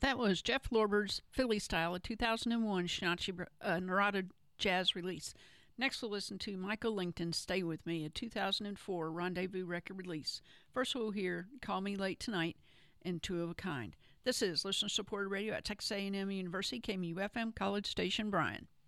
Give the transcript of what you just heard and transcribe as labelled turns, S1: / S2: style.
S1: That was Jeff Lorber's Philly Style, a 2001 Schnatchy Narada jazz release. Next, we'll listen to Michael Langton's Stay With Me, a 2004 Rendezvous record release. First, we'll hear Call Me Late Tonight and Two of a Kind. This is listener-supported radio at Texas A&M University, KMUFM, College Station, Bryan.